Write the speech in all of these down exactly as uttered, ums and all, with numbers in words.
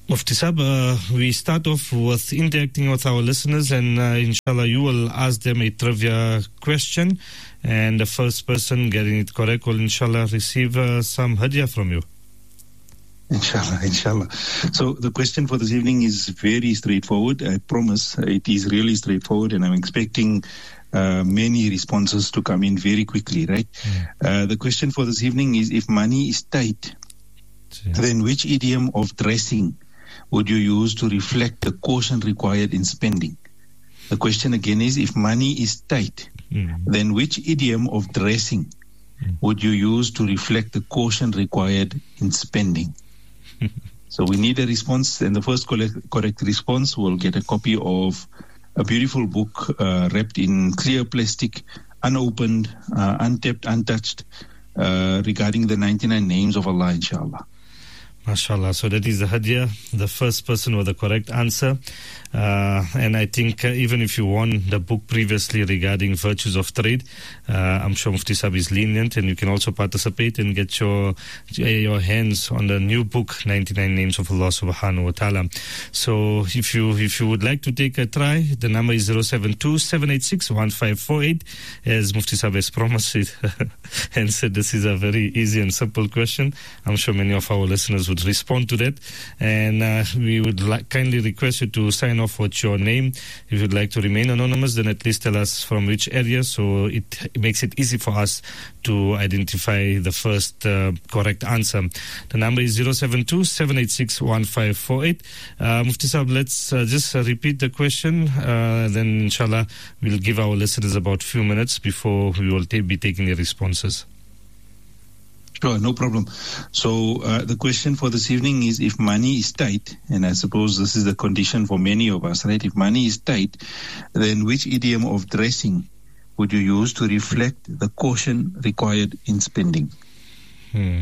Mufti Sab, uh, we start off with interacting with our listeners, and uh, inshallah you will ask them a trivia question, and the first person getting it correct will inshallah receive uh, some hadiah from you. Inshallah, inshallah. So the question for this evening is very straightforward. I promise it is really straightforward, and I'm expecting uh, many responses to come in very quickly, right? Mm. Uh, the question for this evening is, if money is tight, yeah. then which idiom of dressing would you use to reflect the caution required in spending? The question again is, if money is tight, mm. then which idiom of dressing mm. would you use to reflect the caution required in spending? So we need a response, and the first correct, correct response will get a copy of a beautiful book uh, wrapped in clear plastic, unopened, uh, untapped, untouched, uh, regarding the ninety-nine names of Allah, inshallah. MashaAllah. So that is the hadiah, the first person with the correct answer. Uh, and I think uh, even if you won the book previously regarding virtues of trade, uh, I'm sure Mufti Sab is lenient, and you can also participate and get your your hands on the new book, ninety-nine Names of Allah Subhanahu wa Ta'ala. So if you if you would like to take a try, the number is zero seven two, seven eight six, one five four eight. As Mufti Sab has promised it and said, this is a very easy and simple question. I'm sure many of our listeners would respond to that, and uh, we would like kindly request you to sign off with your name. If you'd like to remain anonymous, then at least tell us from which area, so it, it makes it easy for us to identify the first uh, correct answer. The number is zero seven two, seven eight six, one five four eight. Uh, Mufti Sahib, let's uh, just uh, repeat the question, uh, then inshallah we'll give our listeners about a few minutes before we will ta- be taking the responses. Sure, no problem. So uh, the question for this evening is, if money is tight, and I suppose this is the condition for many of us, right? If money is tight, then which idiom of dressing would you use to reflect the caution required in spending? Hmm.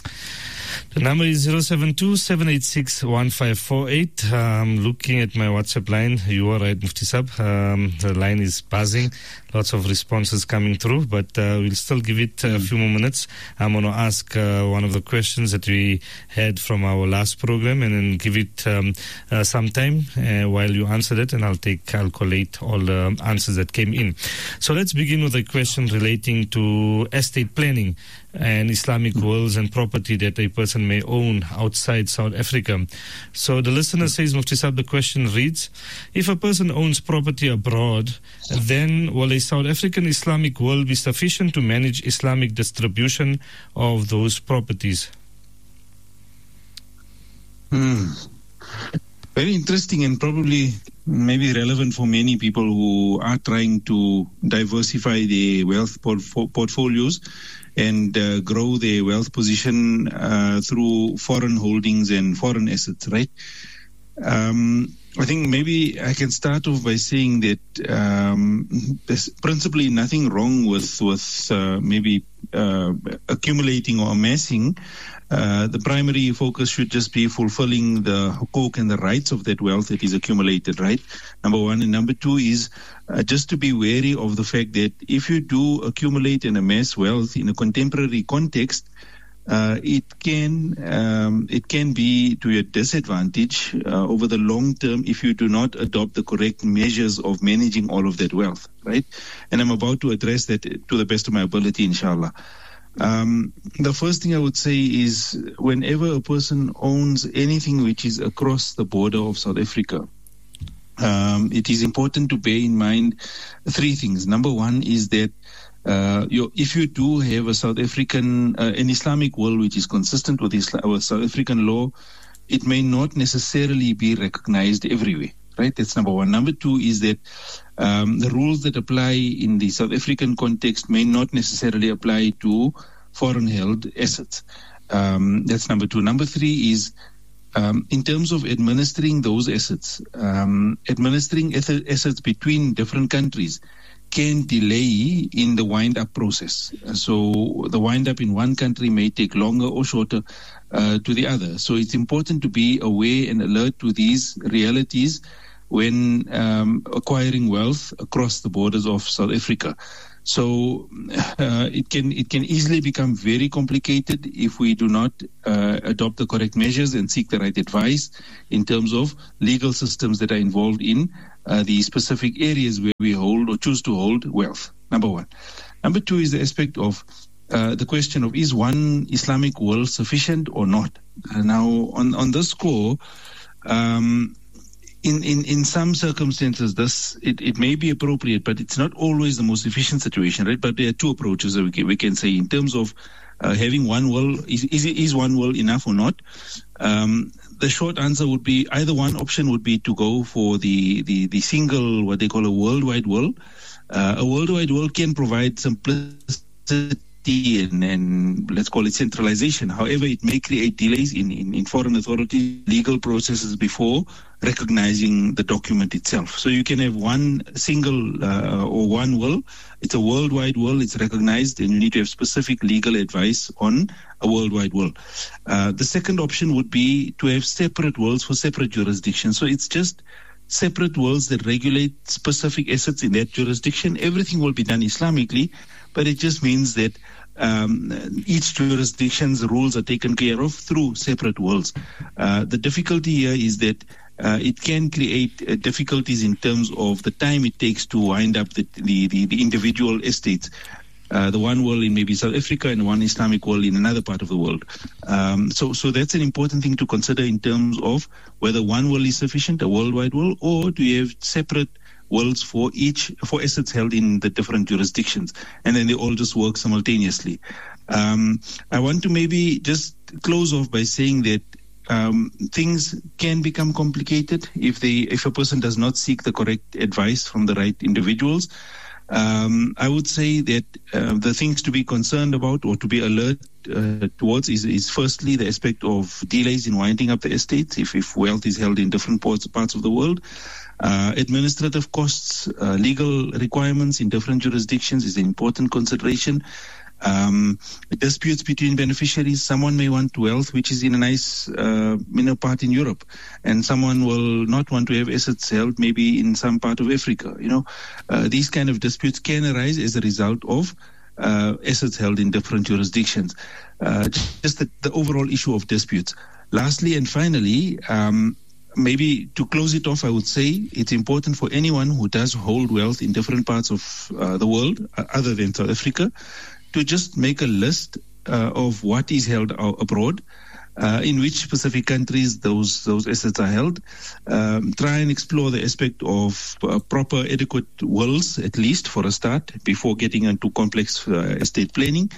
The number is zero seven two, seven eight six, one five four eight. I'm looking at my WhatsApp line. You are right, Mufti Sab. Um, the line is buzzing. Lots of responses coming through, but uh, we'll still give it a few more minutes. I'm going to ask uh, one of the questions that we had from our last program, and then give it um, uh, some time uh, while you answer it, and I'll take calculate all the answers that came in. So let's begin with a question relating to estate planning and Islamic wills and property that a person may own outside South Africa. So the listener says, Mufti Sahib, the question reads, if a person owns property abroad, then will a South African Islamic will be sufficient to manage Islamic distribution of those properties? Hmm. Very interesting, and probably maybe relevant for many people who are trying to diversify their wealth portf- portfolios and uh, grow their wealth position uh, through foreign holdings and foreign assets, right? Um, I think maybe I can start off by saying that um, there's principally nothing wrong with with uh, maybe uh, accumulating or amassing. Uh, the primary focus should just be fulfilling the hukuk and the rights of that wealth that is accumulated, right? Number one. And number two is uh, just to be wary of the fact that if you do accumulate and amass wealth in a contemporary context, Uh, it can um, it can be to your disadvantage uh, over the long term if you do not adopt the correct measures of managing all of that wealth, right? And I'm about to address that to the best of my ability, inshallah. Um, the first thing I would say is, whenever a person owns anything which is across the border of South Africa, um, it is important to bear in mind three things. Number one is that Uh, you, if you do have a South African, uh, an Islamic will which is consistent with, Islam, with South African law, it may not necessarily be recognized everywhere, right? That's number one. Number two is that um, the rules that apply in the South African context may not necessarily apply to foreign-held assets. Um, that's number two. Number three is, um, in terms of administering those assets, um, administering assets between different countries can delay in the wind-up process. So the wind-up in one country may take longer or shorter uh, to the other. So it's important to be aware and alert to these realities when um, acquiring wealth across the borders of South Africa. So uh, it can it can easily become very complicated if we do not uh, adopt the correct measures and seek the right advice in terms of legal systems that are involved in uh, the specific areas where we hold or choose to hold wealth. Number one. Number two is the aspect of uh, the question of, is one Islamic world sufficient or not? Uh, now, on, on this score, um, In, in, in some circumstances, this it, it may be appropriate, but it's not always the most efficient situation, right? But there are two approaches that we can, we can say in terms of uh, having one world. Is, is is one world enough or not? Um, the short answer would be either one option would be to go for the, the, the single, what they call a worldwide world. Uh, a worldwide world can provide simplicity and, and let's call it centralization. However, it may create delays in, in, in foreign authority legal processes before recognizing the document itself. So you can have one single uh, or one will. It's a worldwide will. It's recognized, and you need to have specific legal advice on a worldwide will. Uh, the second option would be to have separate wills for separate jurisdictions. So it's just separate wills that regulate specific assets in that jurisdiction. Everything will be done Islamically, but it just means that Um, each jurisdiction's rules are taken care of through separate wills. Uh, the difficulty here is that uh, it can create uh, difficulties in terms of the time it takes to wind up the, the, the, the individual estates. Uh, the one world in maybe South Africa and one Islamic world in another part of the world. Um, so, so that's an important thing to consider in terms of whether one world is sufficient, a worldwide world, or do you have separate worlds for each, for assets held in the different jurisdictions, and then they all just work simultaneously. Um, I want to maybe just close off by saying that um, things can become complicated if they, if a person does not seek the correct advice from the right individuals. Um, I would say that uh, the things to be concerned about or to be alert uh, towards is, is firstly the aspect of delays in winding up the estates if, if wealth is held in different parts, parts of the world. Uh, administrative costs, uh, legal requirements in different jurisdictions is an important consideration. Um, disputes between beneficiaries. Someone may want wealth which is in a nice uh, you know, part in Europe, and someone will not want to have assets held maybe in some part of Africa. You know, uh, these kind of disputes can arise as a result of uh, assets held in different jurisdictions. Uh, just the, the overall issue of disputes. Lastly and finally, um, maybe to close it off, I would say it's important for anyone who does hold wealth in different parts of uh, the world, uh, other than South Africa, to just make a list uh, of what is held abroad, uh, in which specific countries those those assets are held. Um, try and explore the aspect of uh, proper, adequate wills, at least for a start, before getting into complex uh, estate planning,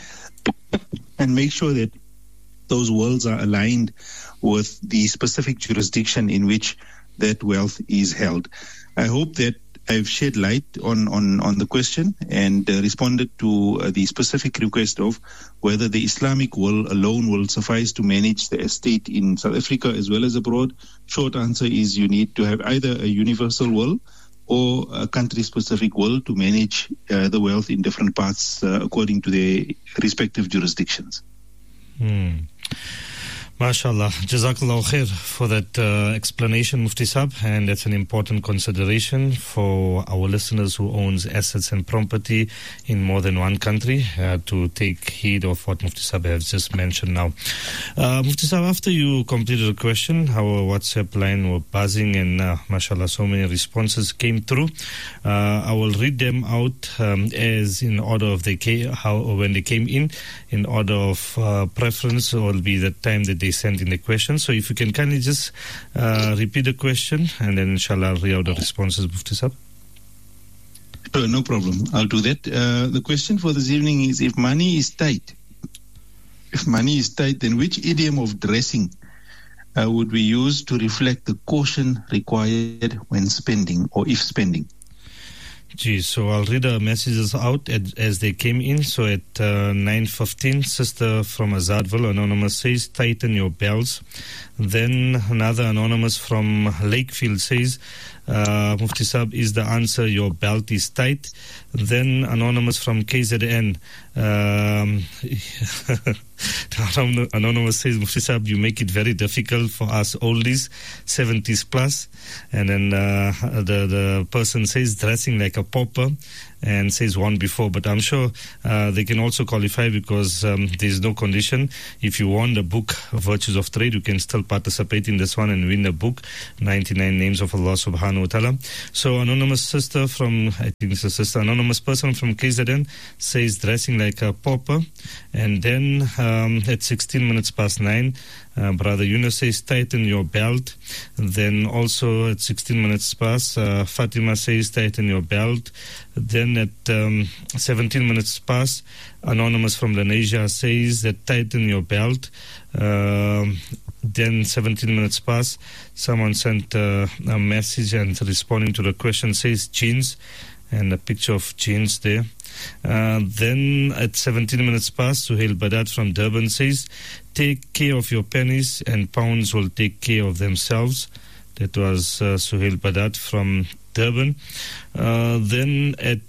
and make sure that those wills are aligned with the specific jurisdiction in which that wealth is held. I hope that I've shed light on, on, on the question and uh, responded to uh, the specific request of whether the Islamic will alone will suffice to manage the estate in South Africa as well as abroad. Short answer is you need to have either a universal will or a country-specific will to manage uh, the wealth in different parts uh, according to their respective jurisdictions. Hmm. MashaAllah. Jazakallah khair for that uh, explanation, Mufti Saab, and that's an important consideration for our listeners who owns assets and property in more than one country uh, to take heed of what Mufti Saab has just mentioned now. Uh, Mufti Saab, after you completed the question, our WhatsApp line were buzzing and uh, MashaAllah, so many responses came through. Uh, I will read them out um, as in order of they came, how or when they came in, in order of uh, preference, or will be the time that they sent in the question. So if you can kindly just uh, repeat the question, and then inshallah I'll read out the responses, Mufti Saab. Sure, no problem. I'll do that. Uh, the question for this evening is, if money is tight, if money is tight, then which idiom of dressing uh, would we use to reflect the caution required when spending, or if spending? Gee, so I'll read the messages out at, as they came in. So at uh, nine fifteen, sister from Azadville, anonymous, says, tighten your belts. Then another anonymous from Lakefield says, uh, Mufti Saab, is the answer your belt is tight? Then anonymous from K Z N, um, anonymous says, Mufti Saab, you make it very difficult for us oldies, seventies plus. And then uh, the, the person says, dressing like a pauper. and says one before. But I'm sure uh, they can also qualify because um, there's no condition. If you won the book Virtues of Trade, you can still participate in this one and win the book ninety-nine Names of Allah Subhanahu wa Ta'ala. So anonymous sister from, I think it's a sister, anonymous person from K Z N says dressing like a pauper. And then um, at sixteen minutes past nine, uh, Brother Yunus says tighten your belt. Then also at sixteen minutes past, uh, Fatima says tighten your belt. Then at um, seventeen minutes past, anonymous from Lenasia says that tighten your belt. Uh, then seventeen minutes past, someone sent uh, a message and responding to the question says jeans, and a picture of jeans there. Uh, then at seventeen minutes past, Suhail Badat from Durban says, take care of your pennies and pounds will take care of themselves. That was uh, Suhail Badat from Durban. Uh, then at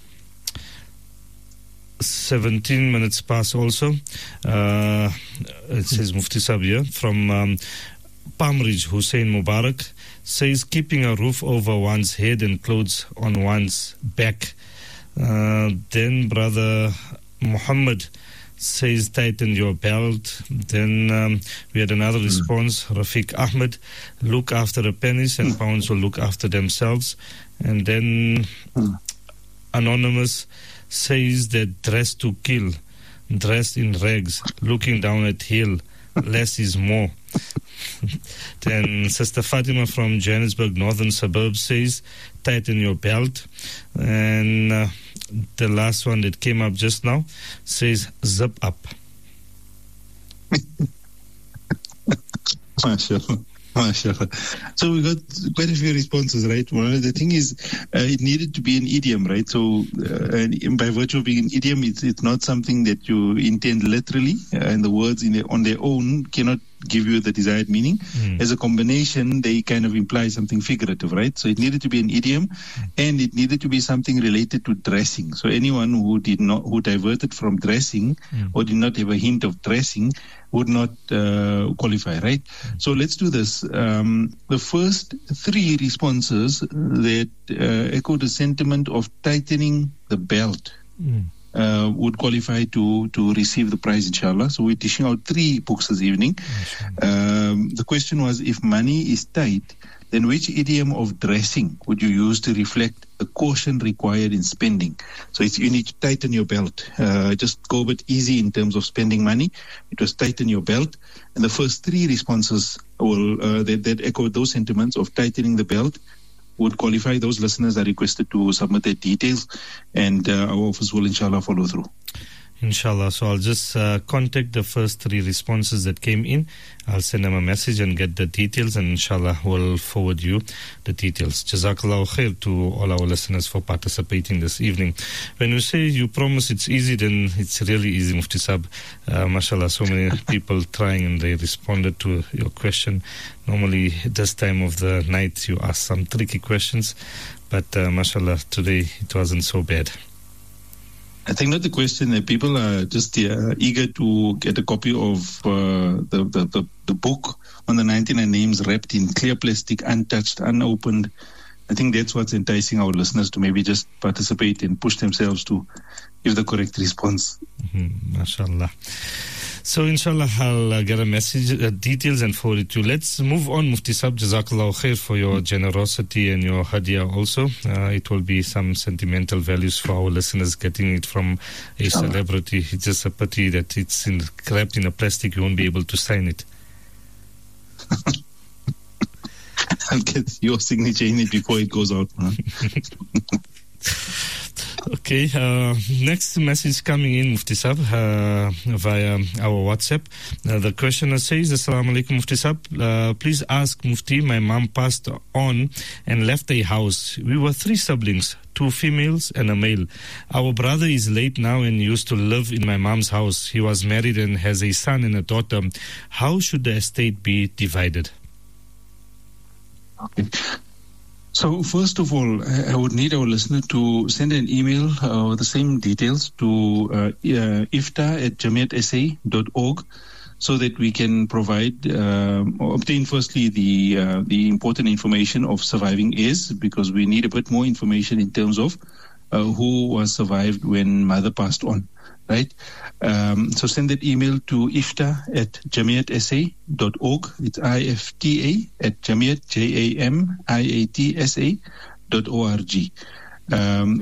seventeen minutes past also, uh, it says Mufti Sahib here, from um, Palm Ridge, Hussein Mubarak, says keeping a roof over one's head and clothes on one's back. Uh, then Brother Muhammad says tighten your belt. Then um, we had another response, Rafiq Ahmed, look after the pennies and pounds will look after themselves. And then anonymous says that dress to kill, dressed in rags, looking down at heel, less is more. Then Sister Fatima from Johannesburg Northern Suburbs says tighten your belt. And uh, the last one that came up just now says zip up. Mashallah. Mashallah. So we got quite a few responses, right? Well, the thing is, uh, it needed to be an idiom, right? So, uh, and by virtue of being an idiom, it's, it's not something that you intend literally, uh, and the words in the, on their own cannot give you the desired meaning. Mm. As a combination, they kind of imply something figurative, right? So it needed to be an idiom, mm. and it needed to be something related to dressing. So anyone who did not, who diverted from dressing mm. or did not have a hint of dressing would not uh, qualify, right? Mm. So let's do this. Um, the first three responses that uh, echo the sentiment of tightening the belt mm. uh, would qualify to, to receive the prize, inshallah. So we're dishing out three books this evening. Um, the question was, if money is tight, then which idiom of dressing would you use to reflect the caution required in spending? So it's, you need to tighten your belt. Uh, just go a bit easy in terms of spending money. It was tighten your belt. And the first three responses will uh, that, that echo those sentiments of tightening the belt would qualify. Those listeners are requested to submit their details, and uh, our office will inshallah follow through. Inshallah. So I'll just uh, contact the first three responses that came in. I'll send them a message and get the details, and inshallah we'll forward you the details. Jazakallahu khair to all our listeners for participating this evening. When you say you promise it's easy, then it's really easy, Mufti Sahib. Uh, mashallah, so many people trying and they responded to your question. Normally this time of the night you ask some tricky questions, but uh, mashallah, today it wasn't so bad. I think not the question that people are just uh, eager to get a copy of uh, the, the, the, the book on the ninety-nine names wrapped in clear plastic, untouched, unopened. I think that's what's enticing our listeners to maybe just participate and push themselves to give the correct response. Mm-hmm. MashaAllah. So inshallah I'll uh, get a message, uh, details and forward it to you. Let's move on, Mufti Sahib. Jazakallahu khair for your generosity and your hadiyah also. Uh, it will be some sentimental values for our listeners getting it from a celebrity. It's just a pity that it's in, wrapped in a plastic. You won't be able to sign it. I'll get your signature in it before it goes out. Huh? Okay, uh, next message coming in, Mufti Sahib, uh, via our WhatsApp. Uh, the questioner says, Assalamu alaikum, Mufti Sahib. Uh, please ask Mufti, my mom passed on and left a house. We were three siblings, two females and a male. Our brother is late now and used to live in my mom's house. He was married and has a son and a daughter. How should the estate be divided? Okay. So first of all, I would need our listener to send an email uh, with the same details to uh, uh, ifta at jamiat s a dot org so that we can provide, uh, or obtain firstly the uh, the important information of surviving heirs, because we need a bit more information in terms of uh, who was survived when mother passed on, right? Um, so send that email to ifta at jamiatsa dot org. It's I F T A at jamiat, J A M I A T S A dot O R G. Um,